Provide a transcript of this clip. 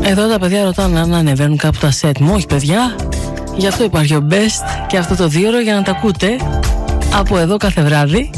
Εδώ τα παιδιά ρωτάνε αν ανεβαίνουν κάπου τα σετ μου. Όχι παιδιά, γι' αυτό υπάρχει ο Best και αυτό το 2ωρο για να τα ακούτε από εδώ κάθε βράδυ.